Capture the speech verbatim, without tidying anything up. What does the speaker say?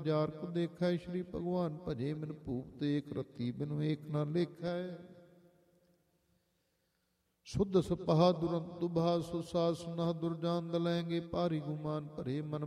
हजार को देखा है। श्री भगवान भजे बिन भूप एक रत्ती बिनु एक न लेखा है। शुद्ध सपहा दुरंत दुभा सुसा सुनह दुर्जान दलेंगे पारी गुमान भरे मन